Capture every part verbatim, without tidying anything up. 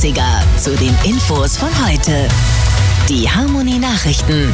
dreißiger zu den Infos von heute. Die Harmony Nachrichten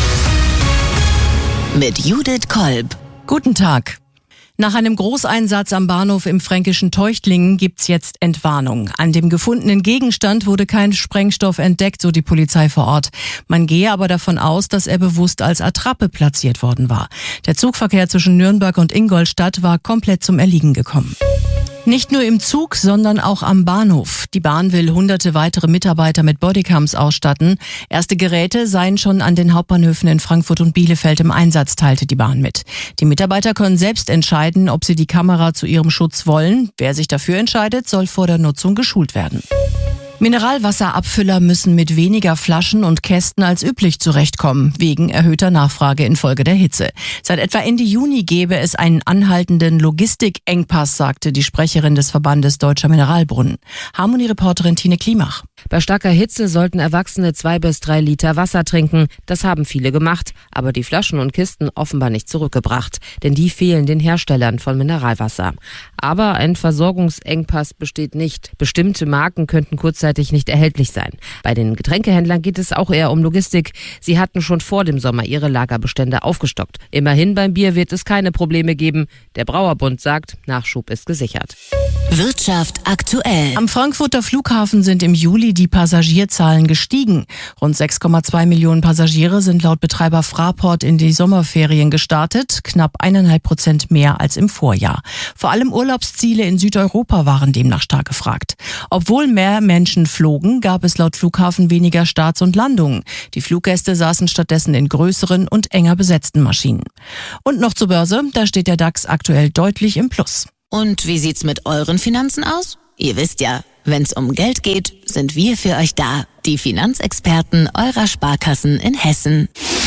mit Judith Kolb. Guten Tag. Nach einem Großeinsatz am Bahnhof im fränkischen Teuchtlingen gibt's jetzt Entwarnung. An dem gefundenen Gegenstand wurde kein Sprengstoff entdeckt, so die Polizei vor Ort. Man gehe aber davon aus, dass er bewusst als Attrappe platziert worden war. Der Zugverkehr zwischen Nürnberg und Ingolstadt war komplett zum Erliegen gekommen. Nicht nur im Zug, sondern auch am Bahnhof. Die Bahn will hunderte weitere Mitarbeiter mit Bodycams ausstatten. Erste Geräte seien schon an den Hauptbahnhöfen in Frankfurt und Bielefeld im Einsatz, teilte die Bahn mit. Die Mitarbeiter können selbst entscheiden, ob sie die Kamera zu ihrem Schutz wollen. Wer sich dafür entscheidet, soll vor der Nutzung geschult werden. Mineralwasserabfüller müssen mit weniger Flaschen und Kästen als üblich zurechtkommen, wegen erhöhter Nachfrage infolge der Hitze. Seit etwa Ende Juni gäbe es einen anhaltenden Logistikengpass, sagte die Sprecherin des Verbandes Deutscher Mineralbrunnen. Harmony-Reporterin Tine Klimach. Bei starker Hitze sollten Erwachsene zwei bis drei Liter Wasser trinken. Das haben viele gemacht, aber die Flaschen und Kisten offenbar nicht zurückgebracht, denn die fehlen den Herstellern von Mineralwasser. Aber ein Versorgungsengpass besteht nicht. Bestimmte Marken könnten kurzzeitig nicht erhältlich sein. Bei den Getränkehändlern geht es auch eher um Logistik. Sie hatten schon vor dem Sommer ihre Lagerbestände aufgestockt. Immerhin beim Bier wird es keine Probleme geben. Der Brauerbund sagt, Nachschub ist gesichert. Wirtschaft aktuell. Am Frankfurter Flughafen sind im Juli die Passagierzahlen gestiegen. Rund sechs Komma zwei Millionen Passagiere sind laut Betreiber Fraport in die Sommerferien gestartet, knapp eineinhalb Prozent mehr als im Vorjahr. Vor allem Urlaubsziele in Südeuropa waren demnach stark gefragt. Obwohl mehr Menschen flogen, gab es laut Flughafen weniger Starts und Landungen. Die Fluggäste saßen stattdessen in größeren und enger besetzten Maschinen. Und noch zur Börse, da steht der DAX aktuell deutlich im Plus. Und wie sieht's mit euren Finanzen aus? Ihr wisst ja, wenn's um Geld geht, sind wir für euch da. Die Finanzexperten eurer Sparkassen in Hessen.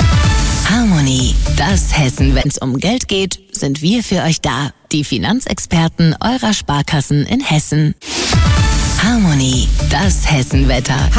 Harmony, das Hessen. Wenn's um Geld geht, sind wir für euch da. Die Finanzexperten eurer Sparkassen in Hessen. Harmony, das Hessenwetter.